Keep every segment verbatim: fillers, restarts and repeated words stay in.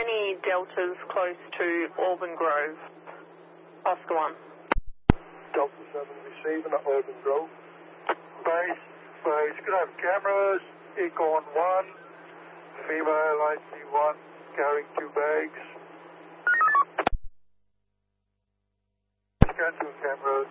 any deltas close to Auburn Grove? Oscar one. Delta seven receiving at Auburn Grove. Base, base, could have cameras, Econ one, female I C one, carrying two bags. Scan two cameras.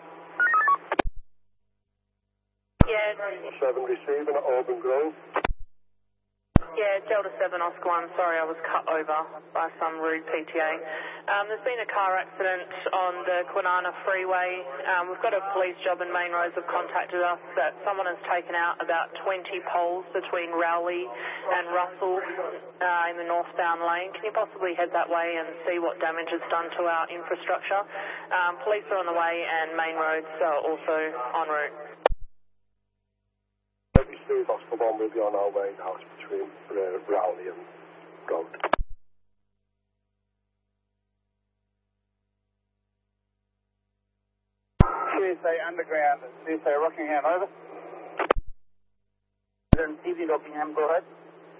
Yeah. seven receiving at Auburn Grove. Yeah, Delta seven, Oscar one. Sorry, I was cut over by some rude P T A. Um, there's been a car accident on the Kwinana Freeway. Um, we've got a police job, and Main Roads have contacted us that someone has taken out about twenty poles between Rowley and Russell uh, in the northbound lane. Can you possibly head that way and see what damage it's done to our infrastructure? Um, police are on the way, and Main Roads are also en route. Steve Oscar one will be on our way now between uh, Rowley and Gold. C S A Underground, C S A Rockingham, over. C V Rockingham, go ahead.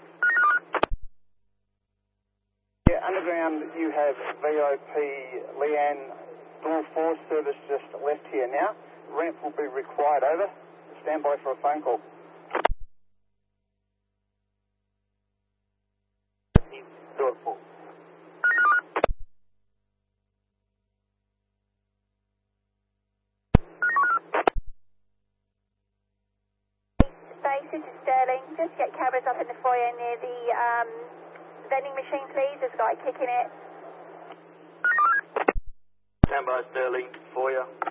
Yeah, Underground, you have V I P Leanne door four service just left here now. Ramp will be required, over. Stand by for a phone call. Door four. Space, this is Sterling. Just get cameras up in the foyer near the um, vending machine, please. There's a guy kicking it. Stand by, Sterling, foyer.